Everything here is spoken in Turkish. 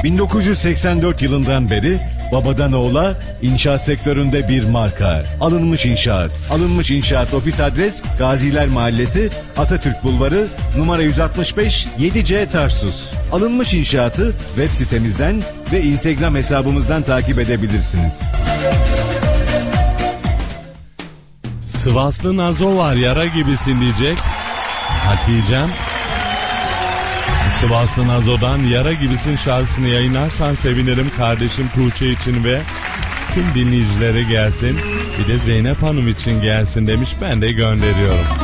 1984 yılından beri babadan oğula inşaat sektöründe bir marka. Alınmış İnşaat. Alınmış İnşaat ofis adres Gaziler Mahallesi, Atatürk Bulvarı, numara 165, 7C Tarsus. Alınmış İnşaat'ı web sitemizden ve Instagram hesabımızdan takip edebilirsiniz. Sivaslı Nazo var, yara gibisin diyecek Hatice'm. Sivaslı Nazo'dan Yara Gibisin şarkısını yayınlarsan sevinirim kardeşim Tuğçe için ve tüm dinleyicilere gelsin. Bir de Zeynep Hanım için gelsin demiş, ben de gönderiyorum.